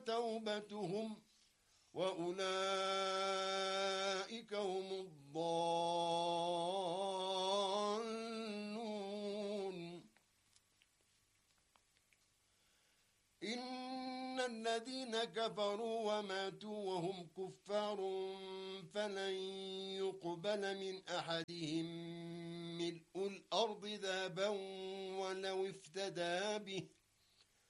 توبتهم وأولئك هم الضالون إن الذين كفروا وماتوا وهم كفار فلن يقبل من أحدهم ملء الأرض ذهبا ولو افتدى به